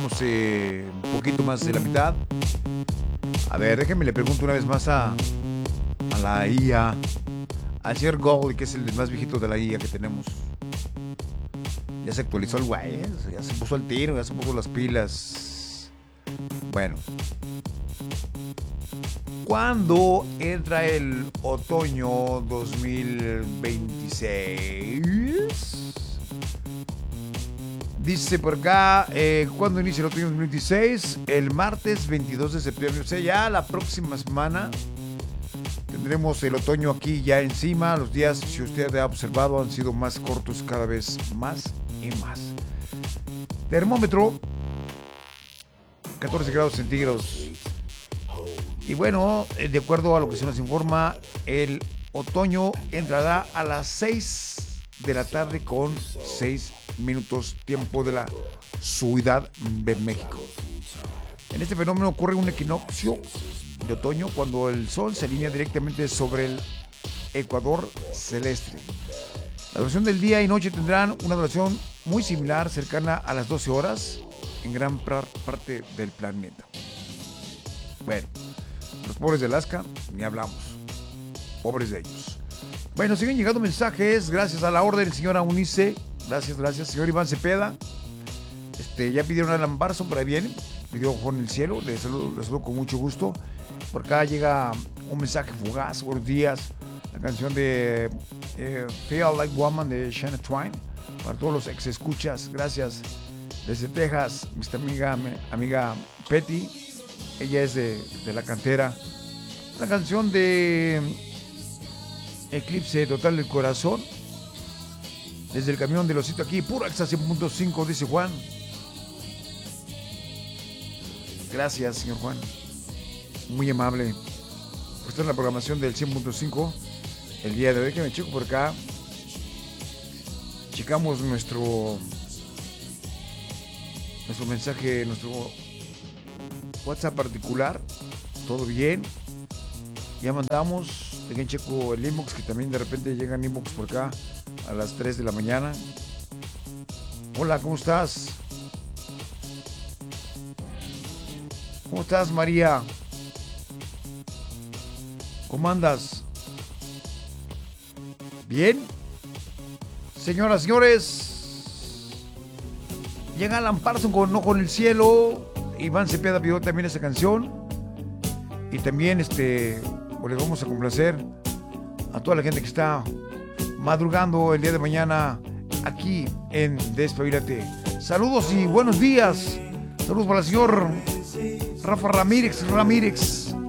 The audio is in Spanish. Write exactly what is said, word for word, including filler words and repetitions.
llevamos eh, un poquito más de la mitad. A ver, déjenme le pregunto una vez más a, a la I A, al señor Google, que es el más viejito de la I A que tenemos. Ya se actualizó el güey, ¿eh? Ya se puso al tiro, ya se puso las pilas. Bueno. ¿Cuándo entra el otoño dos mil veintiséis? Dice por acá, eh, ¿cuándo inicia el otoño dos mil veintiséis? El martes veintidós de septiembre. O sea, ya la próxima semana tendremos el otoño aquí ya encima. Los días, si usted ha observado, han sido más cortos cada vez más y más. Termómetro, catorce grados centígrados. Y bueno, de acuerdo a lo que se nos informa, el otoño entrará a las seis de la tarde con seis minutos, tiempo de la Ciudad de México. En este fenómeno ocurre un equinoccio de otoño cuando el sol se alinea directamente sobre el ecuador celeste. La duración del día y noche tendrán una duración muy similar, cercana a las doce horas en gran parte del planeta. Bueno, los pobres de Alaska, ni hablamos. Pobres de ellos. Bueno, siguen llegando mensajes. Gracias a la orden, señora Unice. Gracias, gracias. Señor Iván Cepeda. Este, ya pidieron a Alan Barson, por ahí viene. Pidió Ojo en el Cielo. Le saludo, le saludo con mucho gusto. Por acá llega un mensaje fugaz. Buenos días. La canción de eh, Feel Like Woman de Shania Twain. Para todos los ex escuchas. Gracias. Desde Texas, nuestra amiga, amiga Petty. Ella es de, de la cantera. La canción de Eclipse Total del Corazón. Desde el camión del Osito aquí, puro Exa cien punto cinco, dice Juan. Gracias, señor Juan. Muy amable por estar en la programación del cien punto cinco el día de hoy. Que me checo por acá. Checamos nuestro nuestro mensaje, nuestro WhatsApp particular. Todo bien. Ya mandamos. Dejen checo el inbox, que también de repente llegan inbox por acá a las tres de la mañana. Hola, ¿cómo estás? ¿Cómo estás, María? ¿Cómo andas? ¿Bien? Señoras, señores, llega Alan Parsons con Ojo en el Cielo. Iván Cepeda pidió también esa canción. Y también este, pues les vamos a complacer a toda la gente que está madrugando el día de mañana aquí en Despabilate. Saludos y buenos días. Saludos para el señor Rafa Ramírez Ramírez.